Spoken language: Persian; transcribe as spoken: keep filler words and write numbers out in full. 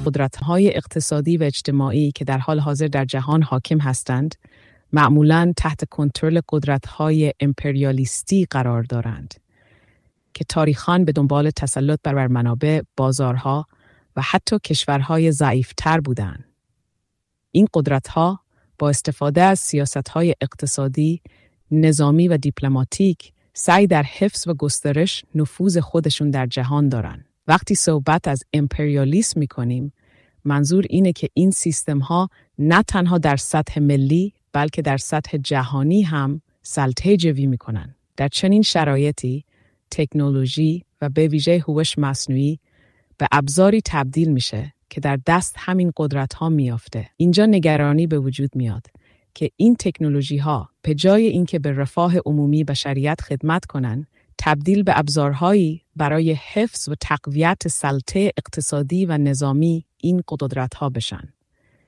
قدرت‌های اقتصادی و اجتماعی که در حال حاضر در جهان حاکم هستند، معمولاً تحت کنترل قدرت‌های امپریالیستی قرار دارند که تاریخاً به دنبال تسلط بر منابع، بازارها و حتی کشورهای ضعیف‌تر بودند. این قدرت‌ها با استفاده از سیاست‌های اقتصادی، نظامی و دیپلماتیک سعی در حفظ و گسترش نفوذ خودشون در جهان دارن. وقتی صحبت از امپریالیسم می‌کنیم، منظور اینه که این سیستم‌ها نه تنها در سطح ملی بلکه در سطح جهانی هم سلطه جوی می‌کنن. در چنین شرایطی تکنولوژی و به ویژه هوش مصنوعی به ابزاری تبدیل میشه که در دست همین قدرت‌ها میافته. اینجا نگرانی به وجود میاد که این تکنولوژی‌ها به جای اینکه به رفاه عمومی بشریت خدمت کنن، تبدیل به ابزارهایی برای حفظ و تقویت سلطه اقتصادی و نظامی این قدرت‌ها بشن.